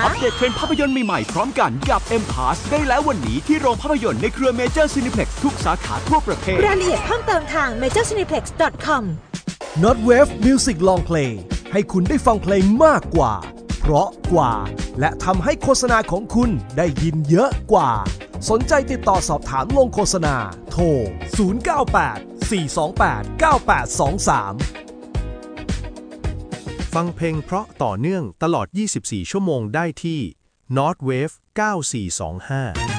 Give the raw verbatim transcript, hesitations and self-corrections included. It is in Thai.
อัปเดตเทรนด์ภาพยนตร์ใหม่ๆพร้อมกันกับ เอ็ม Pass ได้แล้ววันนี้ที่โรงภาพยนตร์ในเครือ Major Cineplex ทุกสาขาทั่วประเทศรายละเอียดเพิ่มเติมทาง เมเจอร์ ซีนิเพล็กซ์ ดอท คอม Notwave Music Long Play ให้คุณได้ฟังเพลงมากกว่าเพราะกว่าและทำให้โฆษณาของคุณได้ยินเยอะกว่าสนใจติดต่อสอบถามลงโฆษณาโทรศูนย์ เก้า แปด สี่ สอง แปด เก้า แปด สอง สามฟังเพลงเพราะต่อเนื่องตลอดยี่สิบสี่ชั่วโมงได้ที่ Notwave เก้าสี่สองห้า